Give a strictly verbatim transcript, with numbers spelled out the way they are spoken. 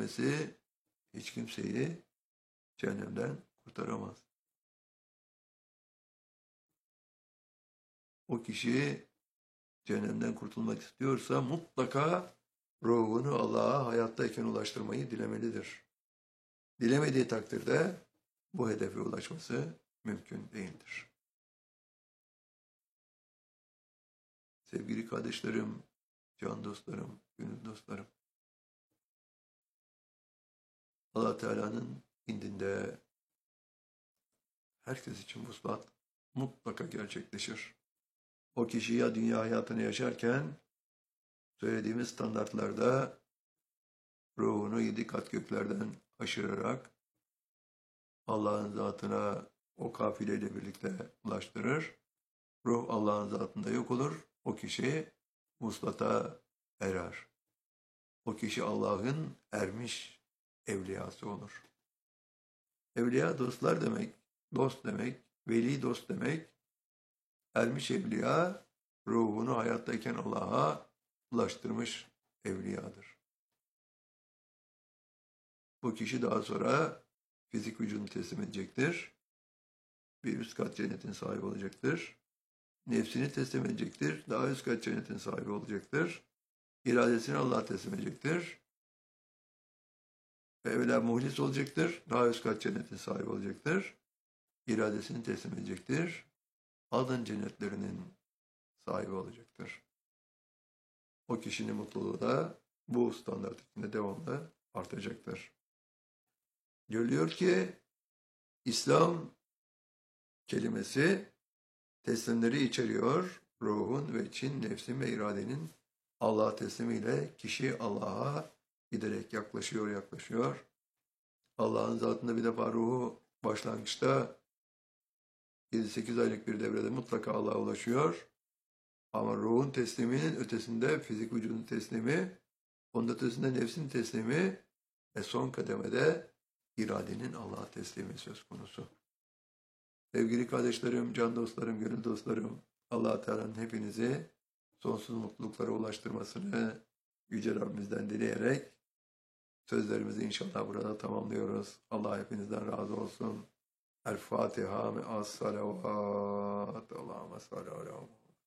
etmesi hiç kimseyi cehennemden kurtaramaz. O kişi cehennemden kurtulmak istiyorsa mutlaka ruhunu Allah'a hayattayken ulaştırmayı dilemelidir. Dilemediği takdirde bu hedefe ulaşması mümkün değildir. Sevgili kardeşlerim, can dostlarım, gönül dostlarım, Allah Teala'nın indinde herkes için vuslat mutlaka gerçekleşir. O kişi ya dünya hayatını yaşarken söylediğimiz standartlarda ruhunu yedi kat göklerden aşırarak Allah'ın zatına o kafileyle birlikte ulaştırır. Ruh Allah'ın zatında yok olur. O kişi vuslata erer. O kişi Allah'ın ermiş evliyası olur. Evliya dostlar demek, dost demek, veli dost demek. Ermiş evliya ruhunu hayattayken Allah'a ulaştırmış evliyadır. Bu kişi daha sonra fizik vücudunu teslim edecektir. Bir üst kat cennetin sahibi olacaktır. Nefsini teslim edecektir. Daha üst kat cennetin sahibi olacaktır. İradesini Allah'a teslim edecektir. Ve evvela muhlis olacaktır. Daha üst kat cennetin sahibi olacaktır. İradesini teslim edecektir. Adın cennetlerinin sahibi olacaktır. O kişinin mutluluğu da bu standart içinde devamlı artacaktır. Görülüyor ki İslam kelimesi teslimleri içeriyor. Ruhun ve için, nefsin ve iradenin Allah'a teslimiyle kişi Allah'a giderek yaklaşıyor, yaklaşıyor. Allah'ın zatında bir defa ruhu başlangıçta yedi sekiz aylık bir devrede mutlaka Allah'a ulaşıyor. Ama ruhun tesliminin ötesinde fizik vücudun teslimi, onun ötesinde nefsin teslimi ve son kademede iradenin Allah'a teslimi söz konusu. Sevgili kardeşlerim, can dostlarım, gönül dostlarım, Allah Teala'nın hepinizi sonsuz mutluluklara ulaştırmasını Yüce Rabbimizden dileyerek sözlerimizi inşallah burada tamamlıyoruz. Allah hepinizden razı olsun. El Fatiha me'as salavat. Allahümme salli ala